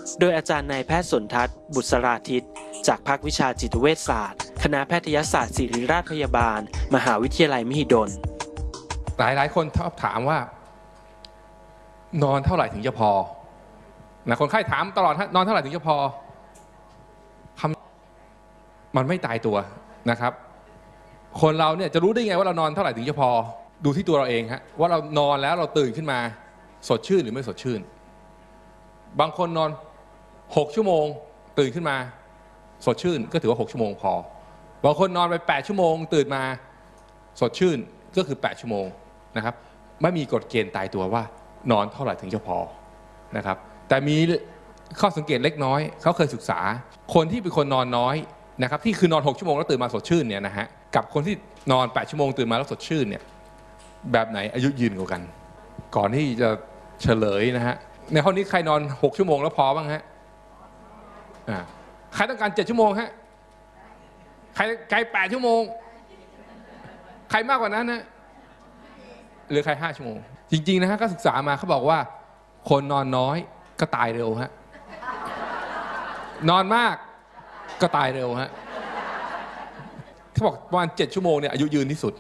โดยอาจารย์นายแพทย์สนทัศน์บุษราทิตจากภาควิชาจิตเวชศาสตร์คณะแพทยศาสตร์ศิริราชพยาบาลมหาวิทยาลัยมหิดลหลายคนชอบถามว่า นอนเท่าไหร่ถึงจะพอนะคนไข้ถามตลอดนอนเท่าไหร่ถึงจะพอมันไม่ตายตัวนะครับคนเราเนี่ยจะรู้ได้ไงว่าเรานอนเท่าไหร่ถึงจะพอดูที่ตัวเราเองฮะว่าเรานอนแล้วเราตื่นขึ้นมาสดชื่นหรือไม่สดชื่นบางคนนอน6 ชั่วโมงตื่นขึ้นมาสดชื่นก็ถือว่า6 ชั่วโมงพอบางคนนอนไป8 ชั่วโมงตื่นมาสดชื่นก็คือ8 ชั่วโมงนะครับไม่มีกฎเกณฑ์ตายตัวว่านอนเท่าไหร่ถึงจะพอนะครับแต่มีข้อสังเกตเล็กน้อยเขาเคยศึกษาคนที่เป็นคนนอนน้อยนะครับที่คือนอน6 ชั่วโมงแล้วตื่นมาสดชื่นเนี่ยนะฮะกับคนที่นอน8 ชั่วโมงตื่นมาแล้วสดชื่นเนี่ยแบบไหนอายุยืนกว่ากันก่อนที่จะเฉลยนะฮะในห้องนี้ใครนอน6 ชั่วโมงแล้วพอบ้างฮะใครต้องการ7 ชั่วโมงฮะใคร8 ชั่วโมงใครมากกว่านั้นนะหรือใคร5 ชั่วโมงจริงๆนะฮะก็ศึกษามาเขาบอกว่าคนนอนน้อยก็ตายเร็วฮะนอนมากก็ตายเร็วฮะเขาบอกประมาณ7 ชั่วโมงเนี่ยอายุยืนที่สุด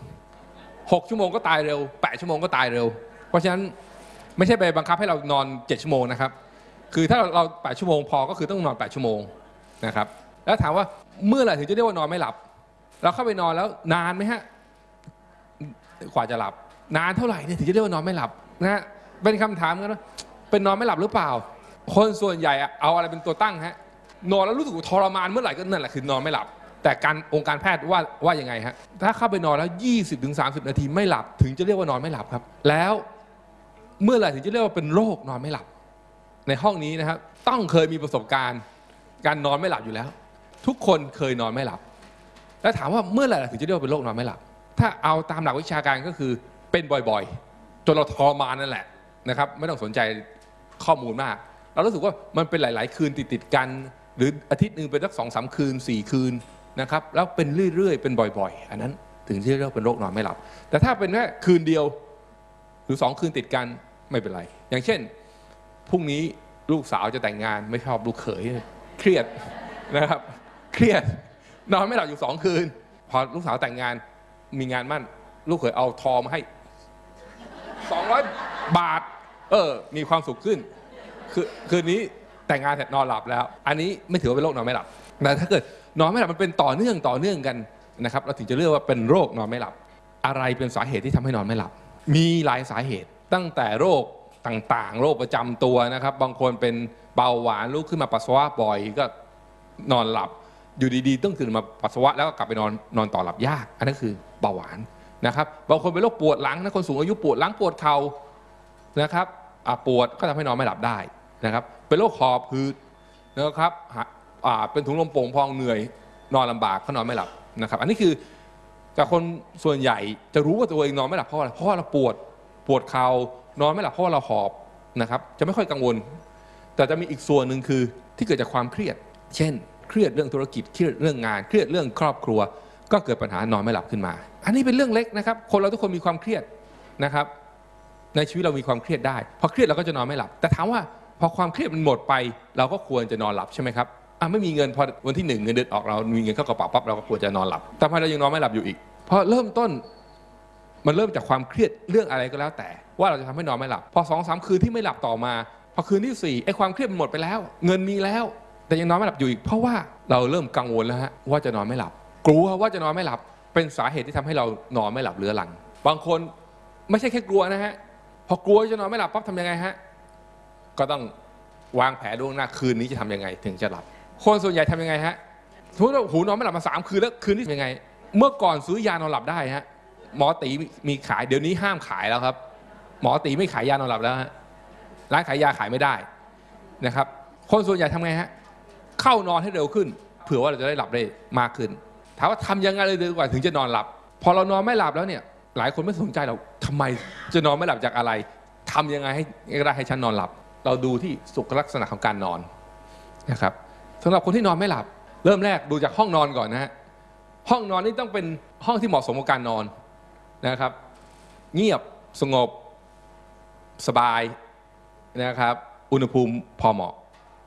6 ชั่วโมงก็ตายเร็ว8 ชั่วโมงก็ตายเร็วเพราะฉะนั้นไม่ใช่ไปบังคับให้เรานอน7 ชั่วโมงนะครับคือถ้าเรา8 ชั่วโมงพอก็คือต้องนอน8 ชั่วโมงนะครับแล้วถามว่าเมื่อไหร่ถึงจะเรียกว่านอนไม่หลับเราเข้าไปนอนแล้วนานไหมฮะกว่าจะหลับนานเท่าไหร่เนี่ยถึงจะเรียกว่านอนไม่หลับนะฮะเป็นคำถามกันว่าเป็นนอนไม่หลับหรือเปล่าคนส่วนใหญ่เอาอะไรเป็นตัวตั้งฮะนอนแล้วรู้สึกทรมานเมื่อไหร่ก็นั่นแหละคือนอนไม่หลับแต่องค์การแพทย์ว่ายังไงฮะถ้าเข้าไปนอนแล้ว20-30 นาทีไม่หลับถึงจะเรียกว่านอนไม่หลับครับแล้วเมื่อไหร่ถึงจะเรียกว่าเป็นโรคนอนไม่หลับในห้องนี้นะครับต้องเคยมีประสบการณ์การนอนไม่หลับอยู่แล้วทุกคนเคยนอนไม่หลับแล้วถามว่าเมื่อไหร่ถึงจะเรียกว่าเป็นโรคนอนไม่หลับถ้าเอาตามหลักวิชาการก็คือเป็นบ่อยๆจนเราทรมานนั่นแหละนะครับไม่ต้องสนใจข้อมูลมากเรารู้สึกว่ามันเป็นหลายๆคืนติดกันหรืออาทิตย์หนึ่งเป็นสัก2-3 คืน4 คืนนะครับแล้วเป็นเรื่อยๆเป็นบ่อยๆอันนั้นถึงที่เรียกว่าเป็นโรคนอนไม่หลับแต่ถ้าเป็นแค่คืนเดียวหรือ2 คืนติดกันไม่เป็นไรอย่างเช่นพรุ่งนี้ลูกสาวจะแต่งงานไม่ชอบลูกเขยเครียดนะครับเครียดนอนไม่หลับอยู่2 คืนพอลูกสาวแต่งงานมีงานมั่นลูกเขยเอาทองมาให้200 บาทมีความสุขขึ้นคืนนี้แต่งงานเสร็จนอนหลับแล้วอันนี้ไม่ถือว่าเป็นโรคนอนไม่หลับแต่ถ้าเกิดนอนไม่หลับมันเป็นต่อเนื่องกันนะครับเราถึงจะเรียกว่าเป็นโรคนอนไม่หลับอะไรเป็นสาเหตุที่ทำให้นอนไม่หลับมีหลายสาเหตุตั้งแต่โรคต่างๆโรคประจำตัวนะครับบางคนเป็นเบาหวานลุกขึ้นมาปัสสาวะบ่อยก็นอนหลับอยู่ดีๆต้องตื่นมาปัสสาวะแล้วก็กลับไปนอนต่อหลับยากอันนั้นคือเบาหวานนะครับบางคนเป็นโรคปวดหลังนะคนสูงอายุปวดหลังปวดเข่านะครับปวดก็ทำให้นอนไม่หลับได้นะครับเป็นโรคหอบหืดนะครับเป็นถุงลมโป่งพองเหนื่อยนอนลำบากก็นอนไม่หลับนะครับอันนี้คือจากคนส่วนใหญ่จะรู้ว่าตัวเองนอนไม่หลับเพราะอะไรเพราะว่าเราปวดเข่านอนไม่หลับเพราะว่าเราหอบนะครับจะไม่ค่อยกังวลแต่จะมีอีกส่วนหนึ่งคือที่เกิดจากความเครียดเช่นเครียดเรื่องธุรกิจเครียดเรื่องงานเครียดเรื่องครอบครัวก็เกิดปัญหานอนไม่หลับขึ้นมาอันนี้เป็นเรื่องเล็กนะครับคนเราทุกคนมีความเครียดนะครับในชีวิตเรามีความเครียดได้พอเครียดเราก็จะนอนไม่หลับแต่ถามว่าพอความเครียดมันหมดไปเราก็ควรจะนอนหลับใช่ไหมครับไม่มีเงินพอวันที่1เงินเดือนออกเรามีเงินเข้ากระเป๋าปั๊บเราก็ควรจะนอนหลับแต่พอเรายังนอนไม่หลับอยู่อีกพอเริ่มต้นมันเริ่มจากความเครียดเรื่องอะไรก็แล้วแต่ว่าเราจะทำให้นอนไม่หลับพอ2-3 คืนที่ไม่หลับต่อมาพอคืนที่4ไอ้ความเครียดมันหมดไปแล้วเงินมีแล้วแต่ยังนอนไม่หลับอยู่อีกเพราะว่าเราเริ่มกังวลแล้วฮะว่าจะนอนไม่หลับกลัวว่าจะนอนไม่หลับเป็นสาเหตุที่ทำให้เรานอนไม่หลับเรื้อรังบางคนไม่ใช่แค่กลัวนะฮะพอกลัวจะนอนไม่หลับปั๊บทำยังไงฮะก็ต้องวางแผนล่วงหน้าคืนนี้จะทำยังไงถึงจะหลับคนส่วนใหญ่ทำยังไงฮะสมมติว่าหูนอนไม่หลับมา3 คืนแล้วคืนนี้ยังไงเมื่อก่อนซื้อยานอนหลับได้ฮะหมอตีมีขายเดี๋ยวนี้ห้ามขายแล้วครับหมอตีไม่ขายยานอนหลับแล้วฮะร้านขายยาขายไม่ได้นะครับคนส่วนใหญ่ทำไงฮะเข้านอนให้เร็วขึ้นเผื่อว่าเราจะได้หลับได้มากขึ้นถามว่าทำยังไงเลยดีกว่าถึงจะนอนหลับพอเรานอนไม่หลับแล้วเนี่ยหลายคนไม่สนใจเราทำไมจะนอนไม่หลับจากอะไรทำยังไงให้ได้ให้ฉันนอนหลับเราดูที่สุขลักษณะของการนอนนะครับสำหรับคนที่นอนไม่หลับเริ่มแรกดูจากห้องนอนก่อนนะฮะห้องนอนนี่ต้องเป็นห้องที่เหมาะสมกับการนอนนะครับเงียบสงบสบายนะครับอุณหภูมิพอเหมาะ